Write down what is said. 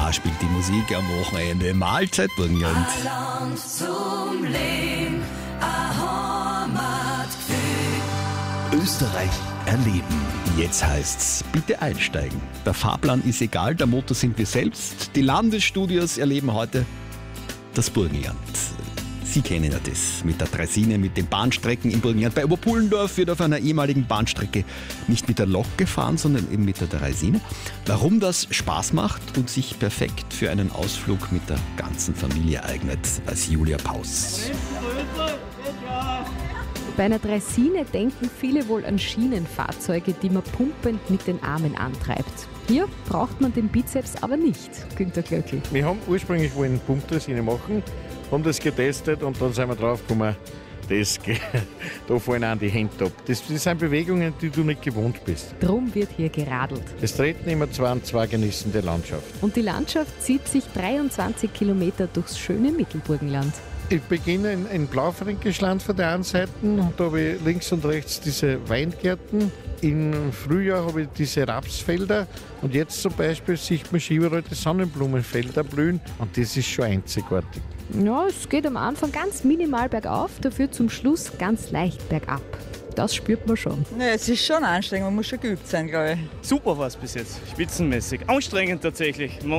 Da spielt die Musik am Wochenende. Mahlzeit Burgenland. Land zum Leben, ein Heimatgefühl. Österreich erleben. Jetzt heißt's, bitte einsteigen. Der Fahrplan ist egal, der Motor sind wir selbst. Die Landesstudios erleben heute das Burgenland. Sie kennen ja das mit der Draisine, mit den Bahnstrecken im Burgenland. Bei Oberpullendorf wird auf einer ehemaligen Bahnstrecke nicht mit der Lok gefahren, sondern eben mit der Draisine. Warum das Spaß macht und sich perfekt für einen Ausflug mit der ganzen Familie eignet, weiß Julia Paus. Bei einer Draisine denken viele wohl an Schienenfahrzeuge, die man pumpend mit den Armen antreibt. Hier braucht man den Bizeps aber nicht, Günter Glöckl. Wir haben ursprünglich wollen Pumpdraisine machen, haben das getestet und dann sind wir draufgekommen, da fallen an die Hände ab. Das sind Bewegungen, die du nicht gewohnt bist. Drum wird hier geradelt. Es treten immer zwei und zwei genießen die Landschaft. Und die Landschaft zieht sich 23 Kilometer durchs schöne Mittelburgenland. Ich beginne in Blaufränkischland von der einen Seite, da habe ich links und rechts diese Weingärten. Im Frühjahr habe ich diese Rapsfelder und jetzt zum Beispiel sieht man überall die Sonnenblumenfelder blühen und das ist schon einzigartig. Ja, es geht am Anfang ganz minimal bergauf, dafür zum Schluss ganz leicht bergab. Das spürt man schon. Ja, es ist schon anstrengend, man muss schon geübt sein, glaube ich. Super war es bis jetzt, spitzenmäßig. Anstrengend tatsächlich.